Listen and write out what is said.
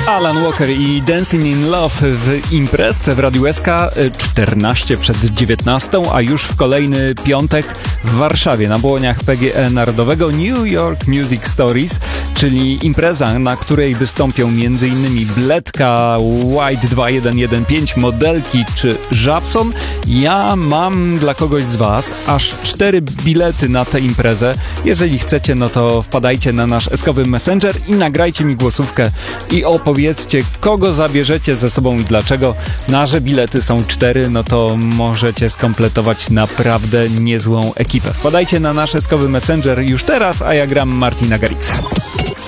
Alan Walker i Dancing in Love w imprezce w Radiu SK 14 przed 19, a już w kolejny piątek w Warszawie na błoniach PGE Narodowego New York Music Stories, czyli impreza, na której wystąpią m.in. Bledka, White 2115, Modelki czy Żabson. Ja mam dla kogoś z Was aż 4 bilety na tę imprezę. Jeżeli chcecie, no to wpadajcie na nasz eskowy Messenger i nagrajcie mi głosówkę i opowiedzcie, kogo zabierzecie ze sobą i dlaczego. Na że bilety są 4, no to możecie skompletować naprawdę niezłą ekipę. Wpadajcie na nasz eskowy Messenger już teraz, a ja gram Martina Garriksa.